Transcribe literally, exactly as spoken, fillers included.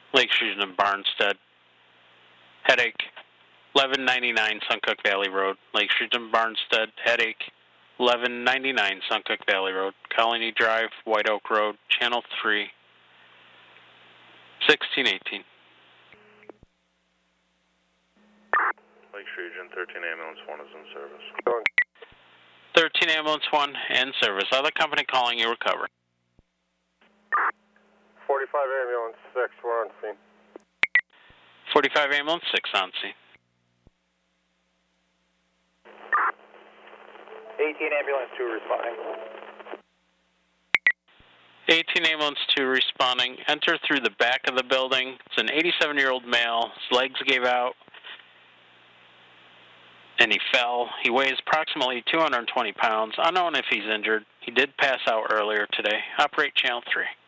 Lake Street and Barnstead. Headache, eleven ninety-nine Suncook Valley Road. Lake Street and Barnstead. Headache, eleven ninety-nine Suncook Valley Road. Colony Drive, White Oak Road, Channel three, sixteen eighteen. Lake Street, thirteen Ambulance one is in service. thirteen Ambulance one in service. Other company calling you, recover. forty-five Ambulance six, we're on scene. forty-five Ambulance six on scene. eighteen Ambulance two responding. eighteen Ambulance two responding. Enter through the back of the building. It's an eighty-seven-year-old male. His legs gave out, and he fell. He weighs approximately two hundred twenty pounds. Unknown if he's injured. He did pass out earlier today. Operate Channel three.